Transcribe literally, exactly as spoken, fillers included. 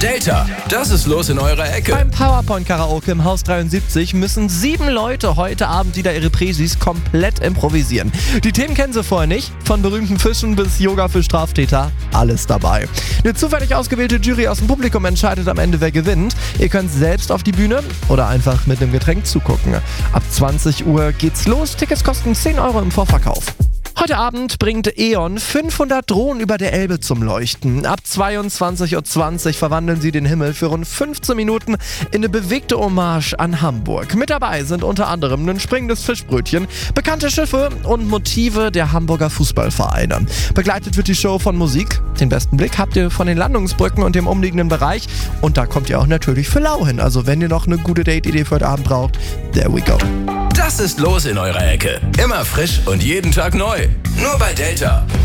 Delta, das ist los in eurer Ecke. Beim PowerPoint-Karaoke im Haus dreiundsiebzig müssen sieben Leute heute Abend wieder ihre Präsis komplett improvisieren. Die Themen kennen sie vorher nicht. Von berühmten Fischen bis Yoga für Straftäter. Alles dabei. Eine zufällig ausgewählte Jury aus dem Publikum entscheidet am Ende, wer gewinnt. Ihr könnt selbst auf die Bühne oder einfach mit einem Getränk zugucken. Ab zwanzig Uhr geht's los. Tickets kosten zehn Euro im Vorverkauf. Heute Abend bringt E.ON fünfhundert Drohnen über der Elbe zum Leuchten. Ab zweiundzwanzig Uhr zwanzig verwandeln sie den Himmel für rund fünfzehn Minuten in eine bewegte Hommage an Hamburg. Mit dabei sind unter anderem ein springendes Fischbrötchen, bekannte Schiffe und Motive der Hamburger Fußballvereine. Begleitet wird die Show von Musik. Den besten Blick habt ihr von den Landungsbrücken und dem umliegenden Bereich. Und da kommt ihr auch natürlich für lau hin. Also wenn ihr noch eine gute Date-Idee für heute Abend braucht, there we go. Das ist los in eurer Ecke. Immer frisch und jeden Tag neu. Nur bei Delta.